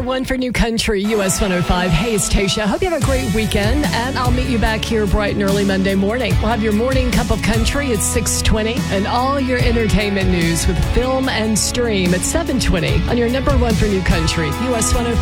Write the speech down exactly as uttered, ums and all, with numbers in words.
one for New Country, U S one oh five. Hey, it's Tasha. Hope you have a great weekend, and I'll meet you back here bright and early Monday morning. We'll have your morning cup of country at six twenty, and all your entertainment news with Film and Stream at seven twenty on your number one for New Country, U S one oh five.